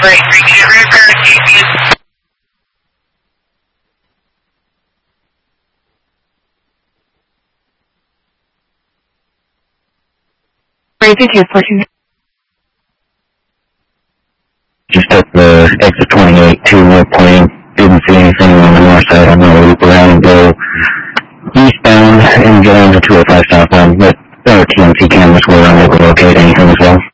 Right, 3, get rear guard, KC. Rated 214. Just took the exit 28 to Plane. Didn't see anything on the north side. I'm going to loop around and go eastbound and get on the 205 southbound. But there are TMC cameras where I'm able to locate anything as well.